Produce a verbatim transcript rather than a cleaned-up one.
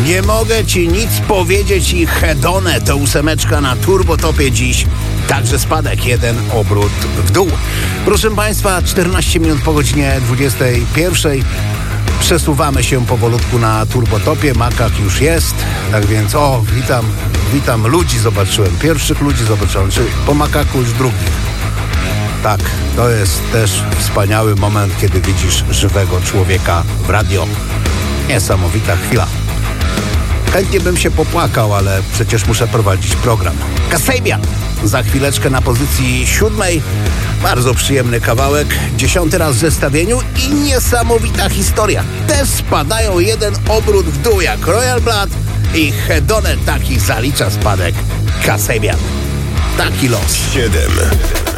Nie mogę ci nic powiedzieć i Hedone to ósemeczka na turbotopie dziś. Także spadek, jeden obrót w dół. Proszę Państwa, czternaście minut po godzinie dwudziestej pierwszej. Przesuwamy się powolutku na turbotopie. Makak już jest, tak więc o, witam, witam ludzi zobaczyłem. Pierwszych ludzi zobaczyłem, czyli po makaku już drugich. Tak, to jest też wspaniały moment, kiedy widzisz żywego człowieka w radio. Niesamowita chwila. Chętnie bym się popłakał, ale przecież muszę prowadzić program. Kasabian za chwileczkę na pozycji siódmej. Bardzo przyjemny kawałek. Dziesiąty raz w zestawieniu i niesamowita historia. Też spadają jeden obrót w dół jak Royal Blood i Hedone taki zalicza spadek. Kasabian. Taki los. siedem.